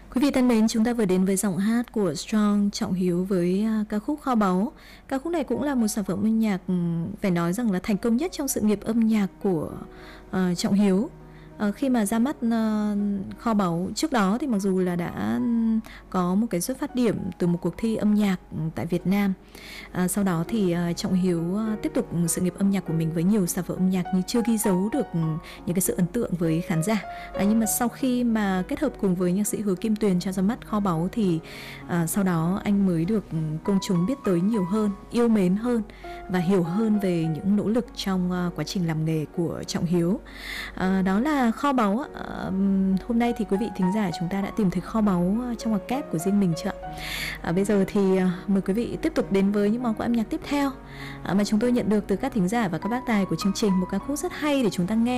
Quý vị thân mến, chúng ta vừa đến với giọng hát của Strong, Trọng Hiếu với ca khúc Kho Báu. Ca khúc này cũng là một sản phẩm âm nhạc phải nói rằng là thành công nhất trong sự nghiệp âm nhạc của Trọng Hiếu. Khi mà ra mắt Kho Báu trước đó thì mặc dù là đã có một cái xuất phát điểm từ một cuộc thi âm nhạc tại Việt Nam. Sau đó thì Trọng Hiếu tiếp tục sự nghiệp âm nhạc của mình với nhiều sản phẩm âm nhạc nhưng chưa ghi dấu được những cái sự ấn tượng với khán giả. Nhưng mà sau khi mà kết hợp cùng với nhạc sĩ Hứa Kim Tuyền cho ra mắt Kho Báu thì sau đó anh mới được công chúng biết tới nhiều hơn, yêu mến hơn và hiểu hơn về những nỗ lực trong quá trình làm nghề của Trọng Hiếu. Đó là Kho Báu. Hôm nay thì quý vị thính giả chúng ta đã tìm thấy kho báu trong ngoặc kép của riêng mình chưa ạ? Bây giờ thì mời quý vị tiếp tục đến với những món quà âm nhạc tiếp theo mà chúng tôi nhận được từ các thính giả và các bác tài của chương trình. Một ca khúc rất hay để chúng ta nghe.